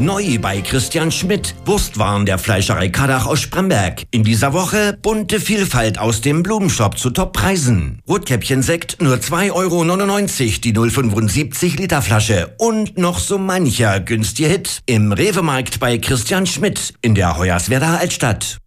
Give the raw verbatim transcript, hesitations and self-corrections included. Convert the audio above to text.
Neu bei Christian Schmidt. Wurstwaren der Fleischerei Kadach aus Spremberg. In dieser Woche bunte Vielfalt aus dem Blumenshop zu Toppreisen. Rotkäppchensekt nur zwei Euro neunundneunzig, die null Komma fünfundsiebzig Liter Flasche. Und noch so mancher günstiger Hit im Rewe-Markt bei Christian Schmidt in der Hoyerswerda Altstadt.